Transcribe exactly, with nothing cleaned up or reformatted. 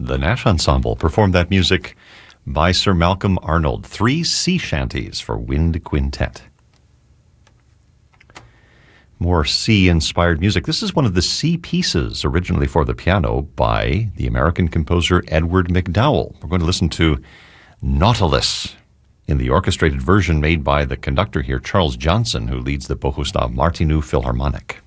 The Nash Ensemble performed that music by Sir Malcolm Arnold. Three sea shanties for wind quintet. More sea-inspired music. This is one of the sea pieces originally for the piano by the American composer Edward MacDowell. We're going to listen to Nautilus in the orchestrated version made by the conductor here, Charles Johnson, who leads the Bohuslav Martinu Philharmonic.